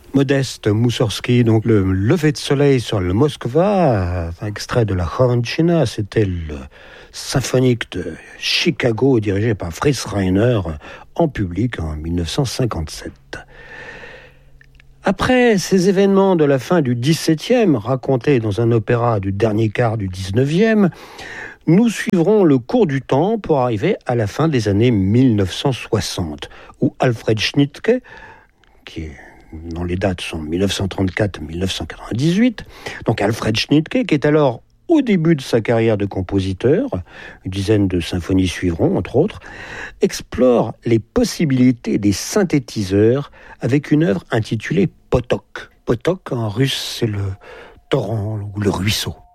Modeste Moussorgsky, donc le lever de soleil sur le Moskva, un extrait de la Choronchina, c'était le symphonique de Chicago dirigé par Fritz Reiner en public en 1957. Après ces événements de la fin du XVIIe, racontés dans un opéra du dernier quart du XIXe, nous suivrons le cours du temps pour arriver à la fin des années 1960, où Alfred Schnittke, qui est dont les dates sont 1934-1998. Donc Alfred Schnittke, qui est alors au début de sa carrière de compositeur, une dizaine de symphonies suivront, entre autres, explore les possibilités des synthétiseurs avec une œuvre intitulée Potok. Potok, en russe, c'est le torrent ou le ruisseau.